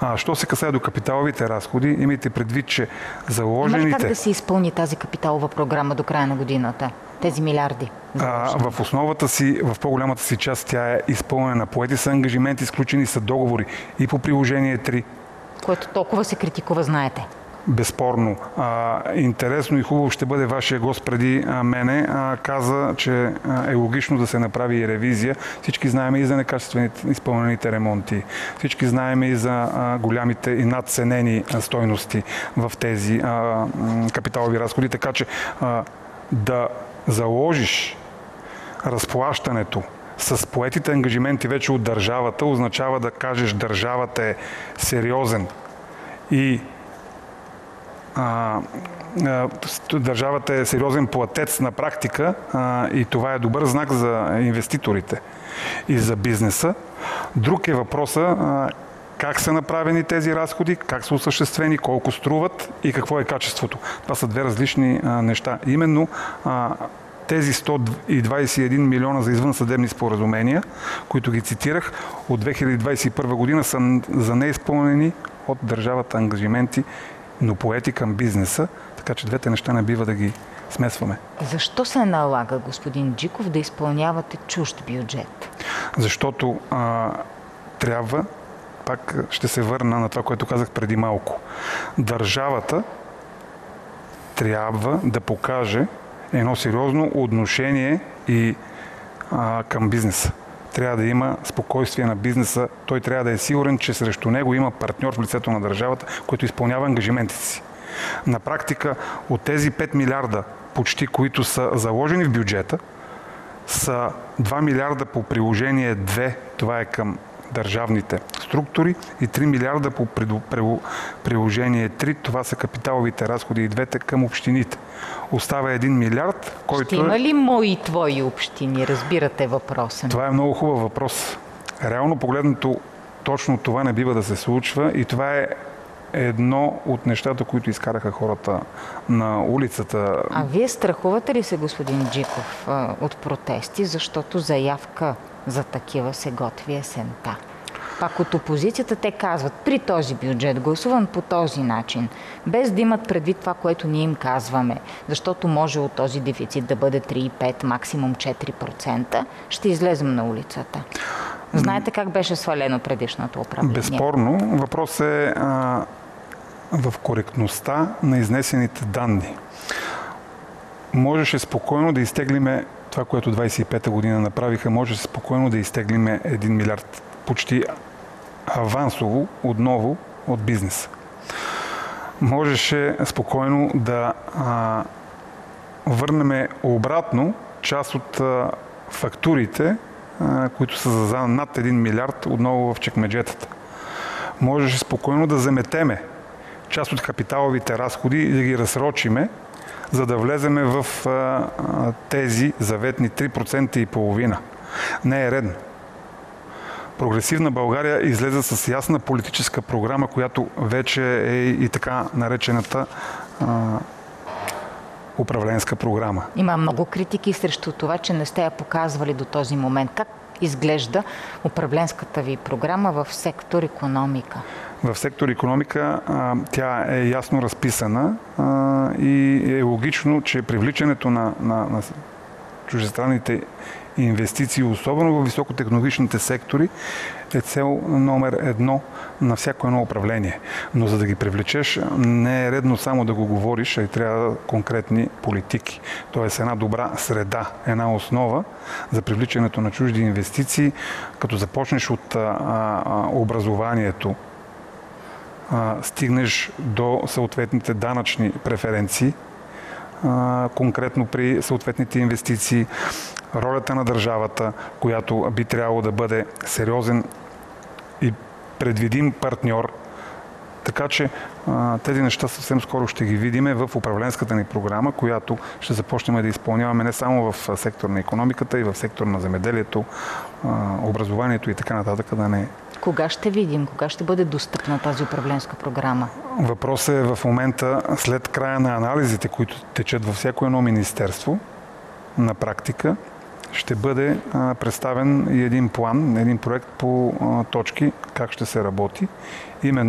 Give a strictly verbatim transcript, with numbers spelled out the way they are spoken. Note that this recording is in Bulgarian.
А, що се касае до капиталовите разходи, имайте предвид, че заложените... Има ли как да се изпълни тази капиталова програма до края на годината? Тези милиарди? А, в основата си, в по-голямата си част, тя е изпълнена. Поети са ангажименти, изключени са договори и по приложение три. Което толкова се критикува, знаете. Безспорно. А, интересно и хубаво ще бъде вашия гост преди а, мене. А, каза, че а, е логично да се направи и ревизия. Всички знаем и за некачествените изпълнените ремонти. Всички знаем и за а, голямите и надценени а, стойности в тези а, капиталови разходи. Така че а, да заложиш разплащането с поетите ангажименти вече от държавата, означава да кажеш, държавата е сериозен и а, а, държавата е сериозен платец на практика а, и това е добър знак за инвеститорите и за бизнеса. Друг е въпроса а, как са направени тези разходи, как са осъществени, колко струват и какво е качеството. Това са две различни а, неща. Именно а, тези сто двадесет и един милиона за извънсъдебни споразумения, които ги цитирах, от две хиляди двадесет и първа година са за неизпълнени от държавата ангажименти, но поети към бизнеса, така че двете неща не бива да ги смесваме. Защо се налага, господин Джиков, да изпълнявате чужд бюджет? Защото а, трябва, пак ще се върна на това, което казах преди малко. Държавата трябва да покаже едно сериозно отношение и а, към бизнеса. Трябва да има спокойствие на бизнеса. Той трябва да е сигурен, че срещу него има партньор в лицето на държавата, който изпълнява ангажиментите си. На практика от тези пет милиарда, почти които са заложени в бюджета, са два милиарда по приложение две, това е към държавните структури, и три милиарда по приложение три, това са капиталовите разходи и двете към общините. Остава един милиард, който Ще има ли мои твои общини? Разбирате въпроса. Това е много хубав въпрос. Реално погледнато, точно това не бива да се случва и това е едно от нещата, които изкараха хората на улицата. А вие страхувате ли се, господин Джиков, от протести, защото заявка за такива се готви есента? Пак от опозицията те казват, при този бюджет, гласуван по този начин, без да имат предвид това, което ние им казваме, защото може от този дефицит да бъде три и пет, максимум четири процента, ще излезем на улицата. Знаете как беше свалено предишното управление? Безспорно. Въпрос е а, в коректността на изнесените данни. Можеше спокойно да изтеглиме това, което двадесет и пета година направиха, може спокойно да изтеглиме един милиард почти авансово отново от бизнеса. Можеше спокойно да а, върнем обратно част от а, фактурите, а, които са за над един милиард отново в чекмеджетата. Можеше спокойно да заметеме част от капиталовите разходи и да ги разсрочиме, за да влеземе в а, тези заветни три процента и половина. Не е редно. Прогресивна България излезе с ясна политическа програма, която вече е и така наречената а, управленска програма. Има много критики срещу това, че не сте я показвали до този момент. Как изглежда управленската ви програма в сектор икономика? В сектор икономика а, тя е ясно разписана а, и е логично, че привличането на, на, на чуждестранните инвестиции, особено в високотехнологичните сектори, е цел номер едно на всяко едно управление. Но за да ги привлечеш, не е редно само да го говориш, а и трябва конкретни политики. Тоест една добра среда, една основа за привличането на чужди инвестиции, като започнеш от а, а, образованието, а, стигнеш до съответните данъчни преференции, а, конкретно при съответните инвестиции, ролята на държавата, която би трябвало да бъде сериозен и предвидим партньор. Така че а, тези неща съвсем скоро ще ги видим в управленската ни програма, която ще започнем да изпълняваме не само в сектор на икономиката, и в сектор на земеделието, а, образованието и така нататък. Да не... Кога ще видим? Кога ще бъде достъпна тази управленска програма? Въпросът е в момента, след края на анализите, които течат във всяко едно министерство, на практика, ще бъде а, представен и един план, един проект по а, точки, как ще се работи. Именно